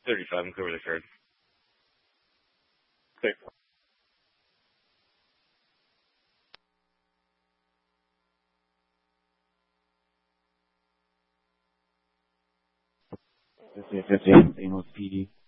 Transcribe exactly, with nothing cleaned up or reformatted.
thirty-five. I'm clear with the card. Okay. fifty fifty, Saint Louis P D.